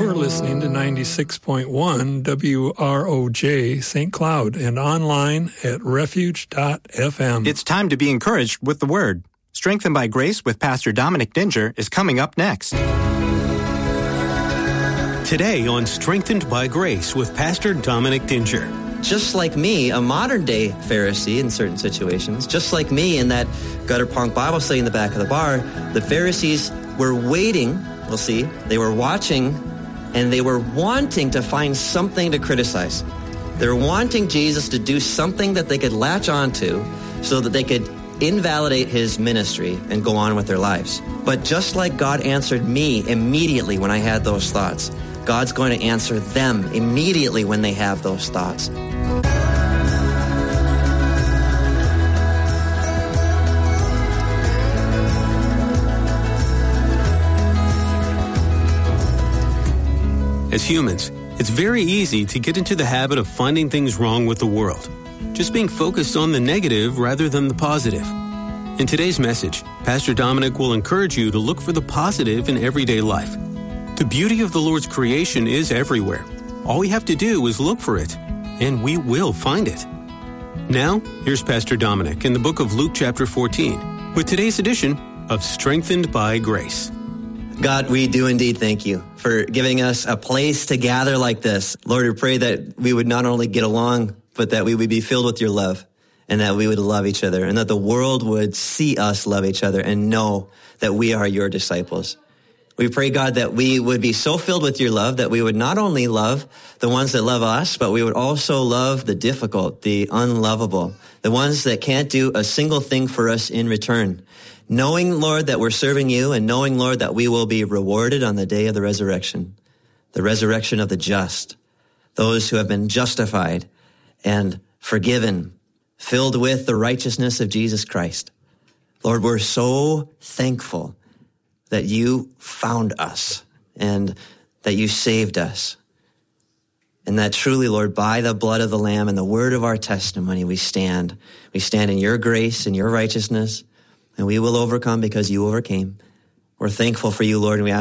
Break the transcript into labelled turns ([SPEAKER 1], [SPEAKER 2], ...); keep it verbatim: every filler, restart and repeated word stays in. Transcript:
[SPEAKER 1] You're listening to ninety-six point one W R O J Saint Cloud and online at refuge dot f m.
[SPEAKER 2] It's time to be encouraged with the Word. Strengthened by Grace with Pastor Dominic Dinger is coming up next.
[SPEAKER 3] Today on Strengthened by Grace with Pastor Dominic Dinger.
[SPEAKER 4] Just like me, a modern-day Pharisee in certain situations, just like me in that gutter punk Bible study in the back of the bar, the Pharisees were waiting, we'll see, they were watching, and they were wanting to find something to criticize. They were wanting Jesus to do something that they could latch onto so that they could invalidate his ministry and go on with their lives. But just like God answered me immediately when I had those thoughts, God's going to answer them immediately when they have those thoughts.
[SPEAKER 3] As humans, it's very easy to get into the habit of finding things wrong with the world, just being focused on the negative rather than the positive. In today's message, Pastor Dominic will encourage you to look for the positive in everyday life. The beauty of the Lord's creation is everywhere. All we have to do is look for it, and we will find it. Now, here's Pastor Dominic in the book of Luke chapter fourteen with today's edition of Strengthened by Grace.
[SPEAKER 4] God, we do indeed thank you for giving us a place to gather like this. Lord, we pray that we would not only get along, but that we would be filled with your love and that we would love each other and that the world would see us love each other and know that we are your disciples. We pray, God, that we would be so filled with your love that we would not only love the ones that love us, but we would also love the difficult, the unlovable, the ones that can't do a single thing for us in return. Knowing, Lord, that we're serving you and knowing, Lord, that we will be rewarded on the day of the resurrection, the resurrection of the just, those who have been justified and forgiven, filled with the righteousness of Jesus Christ. Lord, we're so thankful that you found us and that you saved us. And that truly, Lord, by the blood of the Lamb and the word of our testimony, we stand. We stand in your grace and your righteousness, and we will overcome because you overcame. We're thankful for you, Lord, and we ask